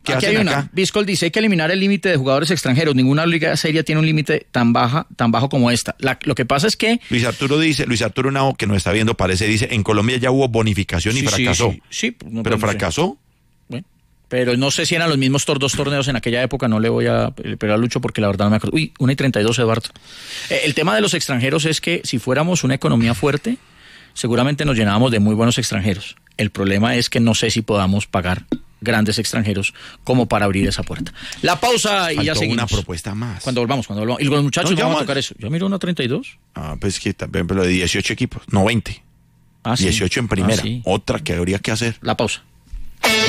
¿Qué Aquí hacen hay una. acá? Biscol dice, hay que eliminar el límite de jugadores extranjeros. Ninguna liga seria tiene un límite tan bajo como esta. Lo que pasa es que... Luis Arturo Nao, que nos está viendo, dice, en Colombia ya hubo bonificación y fracasó. Sí, no, pero no sé. fracasó. Bueno, pero no sé si eran los mismos dos torneos en aquella época, no le voy a pegar a Lucho porque la verdad no me acuerdo. 1:32, Eduardo. El tema de los extranjeros es que si fuéramos una economía fuerte, seguramente nos llenábamos de muy buenos extranjeros. El problema es que no sé si podamos pagar grandes extranjeros como para abrir esa puerta. La pausa y Faltó ya seguimos. una propuesta más. Cuando volvamos. Y los muchachos No, ya vamos a más. tocar eso. Yo miro 1:32. Pues que también, pero de 18 equipos, no 20. Ah, sí. 18 en primera. Ah, sí. Otra que habría que hacer. La pausa.